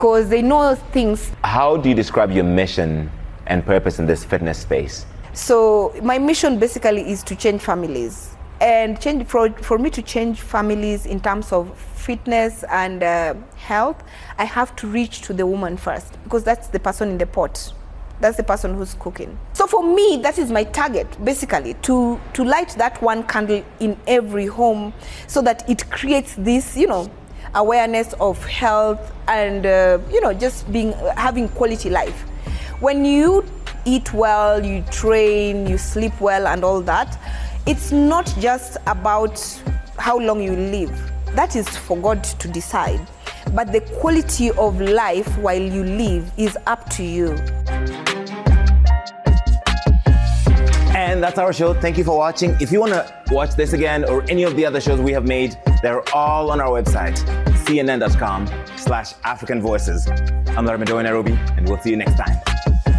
because they know things. How do you describe your mission and purpose in this fitness space? So my mission basically is to change families, and for me to change families in terms of fitness and health, I have to reach to the woman first, because that's the person in the pot. That's the person who's cooking. So for me, that is my target, basically, to light that one candle in every home, so that it creates this, awareness of health and, just having quality life. When you eat well, you train, you sleep well and all that, it's not just about how long you live. That is for God to decide. But the quality of life while you live is up to you. And that's our show. Thank you for watching. If you want to watch this again or any of the other shows we have made, they're all on our website, cnn.com/African Voices. I'm Larry Madowo in Nairobi, and we'll see you next time.